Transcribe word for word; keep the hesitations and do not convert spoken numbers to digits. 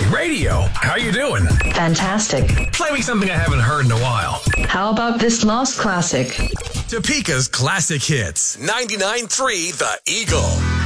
Radio, how you doing? Fantastic. Play me something I haven't heard in a while. How about this lost classic? Topeka's Classic Hits. ninety-nine point three The Eagle.